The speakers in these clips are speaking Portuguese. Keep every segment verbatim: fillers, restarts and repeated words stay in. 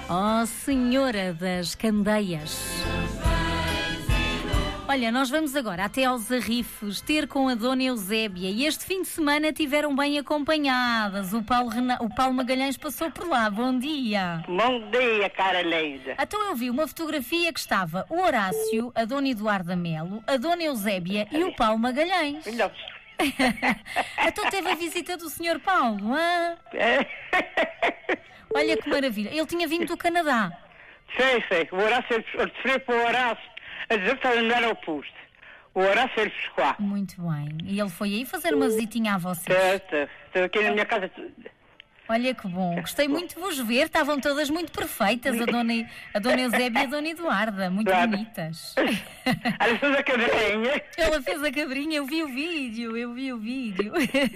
Oh, Senhora das Candeias. Olha, nós vamos agora até aos Arrifes ter com a Dona Eusébia e este fim de semana tiveram bem acompanhadas. O Paulo, Rena... o Paulo Magalhães passou por lá. Bom dia. Bom dia, cara linda. Então eu vi uma fotografia que estava o Horácio, a Dona Eduarda Melo, a Dona Eusébia e o Paulo Magalhães. Não. Então teve a visita do senhor Paulo, hã? Olha que maravilha. Ele tinha vindo do Canadá. Sei, sei. O Horácio, eu referi para o Horácio a dizer que estava no aeroporto. O Horácio ele pescou. Muito bem. E ele foi aí fazer uma visitinha a vocês. Certo. Estou aqui na minha casa. Olha que bom. Gostei muito de vos ver. Estavam todas muito perfeitas. A Dona, a dona Eusébia e a Dona Eduarda. Muito Claro. bonitas. Ela fez a cabrinha. Ela fez a cabrinha. Eu vi o vídeo. Eu vi o vídeo.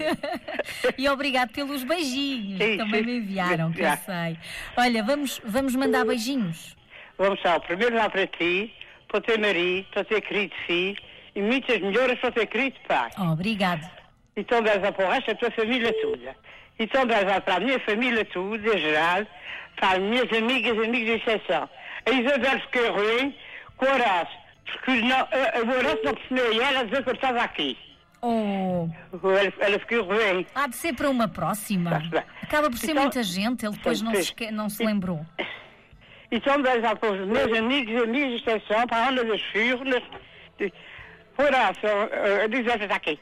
E obrigado pelos beijinhos. Sim, Também sim. me enviaram, que eu Já. sei. Olha, vamos, vamos mandar beijinhos. Vamos lá. Primeiro lá para ti, para o teu marido, para o teu querido filho e muitas melhoras para o teu querido pai. Oh, obrigado. Então dás a para o resto da tua família toda. Então dás a para a minha família toda, em geral, para as minhas amigas e amigos de exceção. A Isabel ficou ruim com o Horácio, porque não, a, a, o Horácio não percebeu ela dizer que eu estava aqui. Oh, Ela, ela ficou ruim. há de ser para uma próxima. Está bem. Acaba por ser Então- muita gente. Ele depois não se, esque... não se lembrou. Então dás a para os meus amigos e amigas de exceção, para a Ana das Firmas. Horácio, a Isabel está aqui.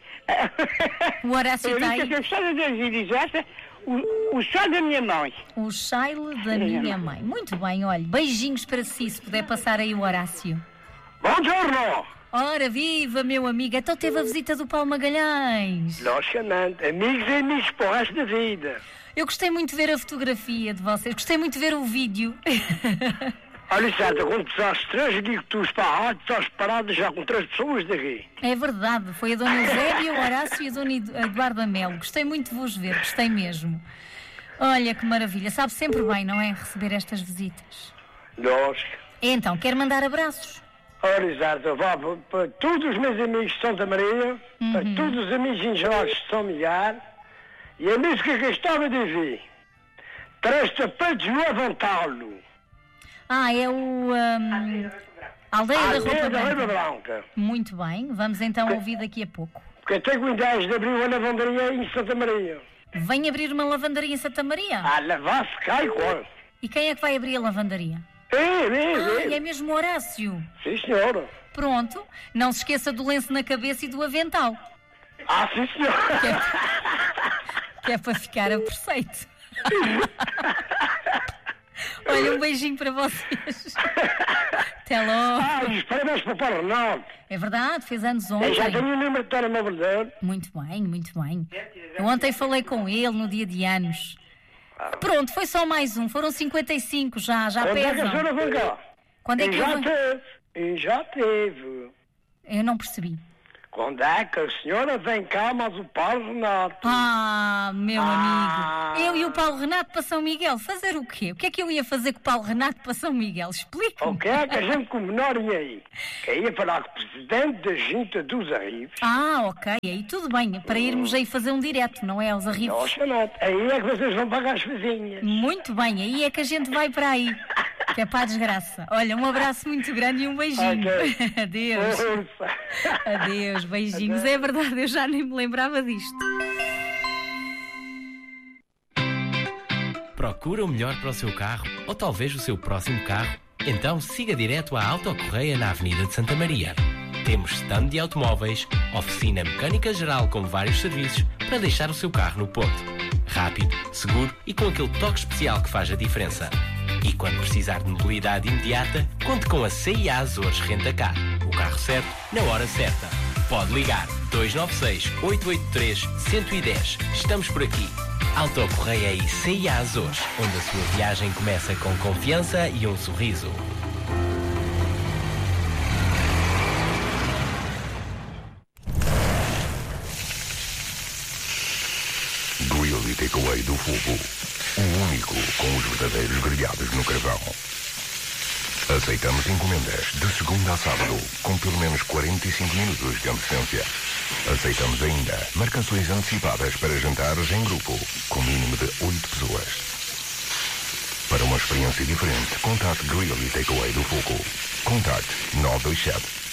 O Horácio está aí. Eu gostava de dizer o, o chá da minha mãe. O Shaile da minha mãe. Muito bem, olha. Beijinhos para si, se puder passar aí o Horácio. Buongiorno! Ora, viva, meu amigo. Então teve a visita do Paulo Magalhães. Logicamente, amigos e amigos para o resto da vida. Eu gostei muito de ver a fotografia de vocês. Gostei muito de ver o vídeo. Olha, Santa, quando precisaste três, eu digo que tu para a rádio, estás parado já com três pessoas daqui. É verdade. Foi a Dona Eusébia, o Horácio e a Dona Edu- Eduarda Melo. Gostei muito de vos ver. Gostei mesmo. Olha que maravilha. Sabe sempre bem, não é? Receber estas visitas. Lógico. Então, quer mandar abraços? Olha, Exato, vá para, para todos os meus amigos de Santa Maria, para todos os amigos em geral de São Milhar, e a música que eu estava de ver. Três tapetes no Avantalo. Ah, é o... hum, Aldeia da Roupa Aldeia da Roupa Branca. Branca. Muito bem. Vamos então ouvir daqui a pouco. Porque eu tenho ideias de abrir uma lavandaria em Santa Maria. Vem abrir uma lavandaria em Santa Maria? Ah, lavar-se cai com. E quem é que vai abrir a lavandaria? É, é, Ah, é. é mesmo o Horácio. Sim, senhora. Pronto. Não se esqueça do lenço na cabeça e do avental. Ah, sim, senhora. Que é para ficar a preceito. Olha, um beijinho para vocês. Até logo. Ah, os parabéns para o Paulo Ronaldo. É verdade, fez anos Eu já ontem. tenho o número de telemóvel dele. Muito bem, muito bem. Eu ontem falei com ele no dia de anos. Pronto, foi só mais um. Foram cinquenta e cinco já, já Onde é que a pesam. senhora vem cá? Quando é E que já eu... teve. E já teve. Eu não percebi. Quando é que a senhora vem cá, mas o Paulo Ronaldo? Ah, meu Ah. amigo. Eu e o Paulo Renato para São Miguel. Fazer o quê? O que é que eu ia fazer com o Paulo Renato para São Miguel? Explica-me. O que é que a gente combinar ia aí? Que ia falar com o presidente da Junta dos Arribos. Ah, ok. Aí tudo bem. Para irmos aí fazer um direto, não é? Aos Arribos. Nossa, não. Aí é que vocês vão pagar as vizinhas. Muito bem. Aí é que a gente vai para aí. Que é para a desgraça. Olha, um abraço muito grande e um beijinho. Ok. Adeus. Força. Adeus. Beijinhos. É verdade, eu já nem me lembrava disto. Procura o melhor para o seu carro ou talvez o seu próximo carro? Então siga direto à Autocorreia na Avenida de Santa Maria. Temos stand de automóveis, oficina mecânica geral com vários serviços para deixar o seu carro no ponto. Rápido, seguro e com aquele toque especial que faz a diferença. E quando precisar de mobilidade imediata, conte com a C I A Azores Rentacar. O carro certo, na hora certa. Pode ligar dois nove seis, oito oito três, um um zero. Estamos por aqui. Autocorreia e C I A Azores, onde a sua viagem começa com confiança e um sorriso. Grill e Takeaway do Fogo. O único com os verdadeiros grelhados no carvão. Aceitamos encomendas de segunda a sábado, com pelo menos quarenta e cinco minutos de antecedência. Aceitamos ainda marcações antecipadas para jantares em grupo, com mínimo de oito pessoas. Para uma experiência diferente, contacte Grill e Takeaway do Fogo. Contacte nove dois sete,